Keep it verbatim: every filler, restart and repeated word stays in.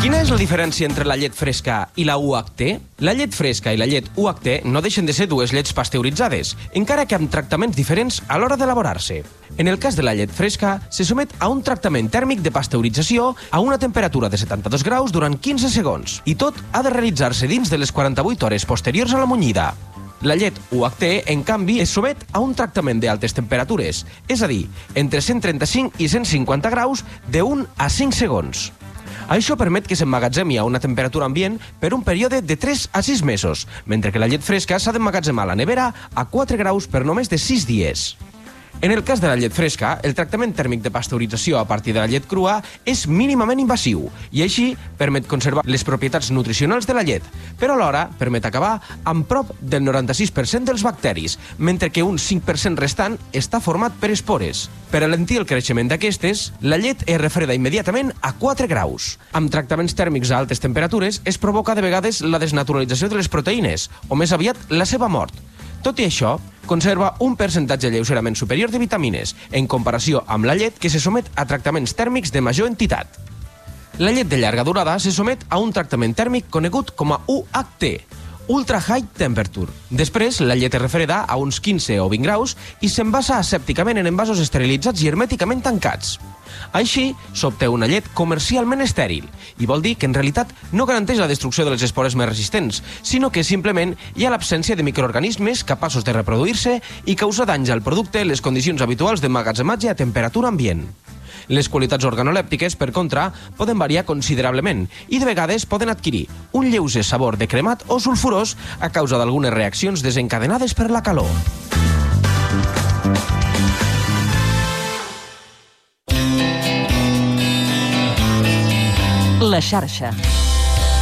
Quina és la diferència entre la llet fresca i la U H T? La llet fresca i la llet U H T no deixen de ser dues llets pasteuritzades, encara que amb tractaments diferents a l'hora d'elaborar-se. En el cas de la llet fresca, se somet a un tractament tèrmic de pasteurització a una temperatura de setanta-dos graus durant quinze segons, i tot ha de realitzar-se dins de les quaranta-vuit hores posteriors a la munyida. La llet U H T, en canvi, es somet a un tractament d'altes temperatures, és a dir, entre cent trenta-cinc i cent cinquanta graus de un a cinc segons. Això permet que s'emmagatzemi a una temperatura ambient per un període de tres a sis mesos, mentre que la llet fresca s'ha d'emmagatzemar a la nevera a quatre graus per només de sis dies. En el cas de la llet fresca, el tractament tèrmic de pasteurització a partir de la llet crua és mínimament invasiu i així permet conservar les propietats nutricionals de la llet, però alhora permet acabar amb prop del noranta-sis per cent dels bacteris, mentre que un cinc per cent restant està format per espores. Per alentir el creixement d'aquestes, la llet es refreda immediatament a quatre graus. Amb tractaments tèrmics a altes temperatures es provoca de vegades la desnaturalització de les proteïnes, o més aviat la seva mort. Tot i això, conserva un percentatge lleugerament superior de vitamines, en comparació amb la llet que se somet a tractaments tèrmics de major entitat. La llet de llarga durada se somet a un tractament tèrmic conegut com a U H T, Ultra High Temperature. Després, la llet es refreda a uns quinze o vint graus i s'envasa asèpticament en envasos esterilitzats i hermèticament tancats. Així, s'obté una llet comercialment estèril, i vol dir que en realitat no garanteix la destrucció de les espores més resistents, sinó que simplement hi ha l'absència de microorganismes capaços de reproduir-se i causar danys al producte en les condicions habituals d'emmagatzematge a temperatura ambient. Les qualitats organolèptiques, per contra, poden variar considerablement i de vegades poden adquirir un lleuger sabor de cremat o sulfurós a causa d'algunes reaccions desencadenades per la calor. La xarxa.